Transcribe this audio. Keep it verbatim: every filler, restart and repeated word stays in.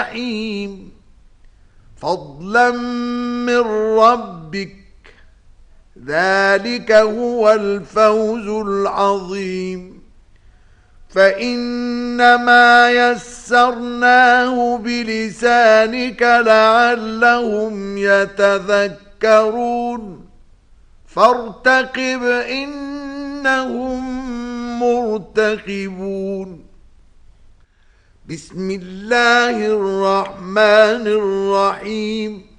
الرحيم فضلا من ربك ذلك هو الفوز العظيم فإنما يسرناه بلسانك لعلهم يتذكرون فارتقب إنهم مرتقبون بسم الله الرحمن الرحيم